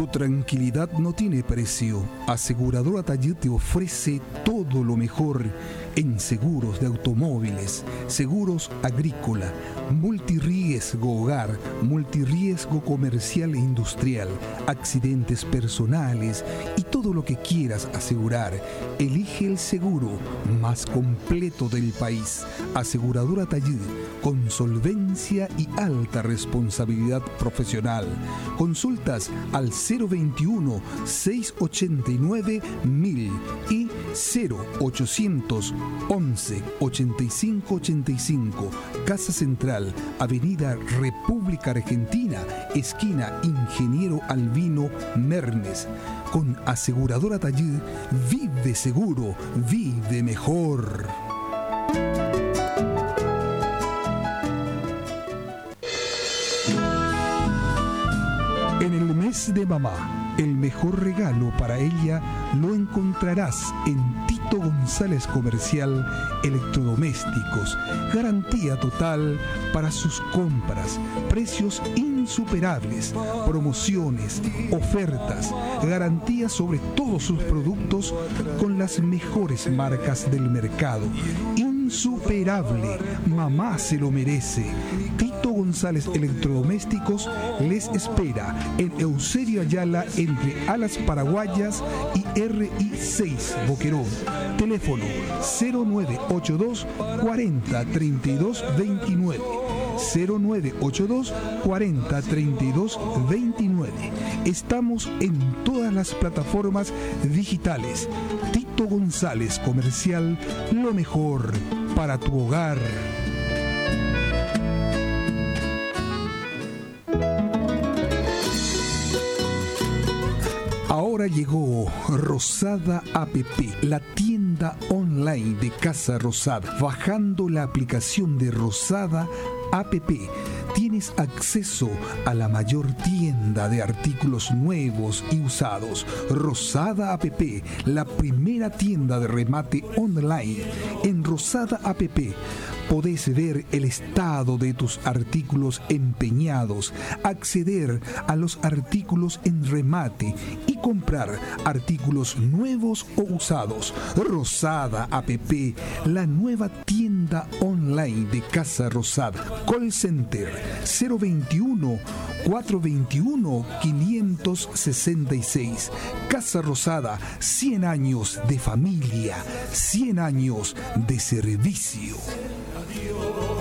Tu tranquilidad no tiene precio. Aseguradora Tayud te ofrece todo lo mejor en seguros de automóviles, seguros agrícola, multirriesgo hogar, multirriesgo comercial e industrial, accidentes personales y todo lo que quieras asegurar. Elige el seguro más completo del país. Aseguradora Tayud, con solvencia y alta responsabilidad profesional. Consultas al 021 689 1000 y 0800 11 85 85. Casa Central, Avenida República Argentina, esquina Ingeniero Albino Mernes. Con Aseguradora Tayud, vive seguro, vive mejor. En el mes de mamá, el mejor regalo para ella lo encontrarás en Tito González Comercial Electrodomésticos. Garantía total para sus compras, precios insuperables, promociones, ofertas, garantía sobre todos sus productos con las mejores marcas del mercado. Insuperable, mamá se lo merece. Tito González Electrodomésticos les espera en Eusebio Ayala entre Alas Paraguayas y RI6 Boquerón. Teléfono 0982 40 32 29. 0982 40 32 29. Estamos en todas las plataformas digitales. Tito González Comercial, lo mejor para tu hogar. Ahora llegó Rosada App, la tienda online de Casa Rosada. Bajando la aplicación de Rosada App, tienes acceso a la mayor tienda de artículos nuevos y usados. Rosada App, la primera tienda de remate online. En Rosada App podés ver el estado de tus artículos empeñados, acceder a los artículos en remate y comprar artículos nuevos o usados. Rosada App, la nueva tienda online de Casa Rosada. Call Center 021 421 566. Casa Rosada, 100 años de familia, 100 años de servicio. Adiós.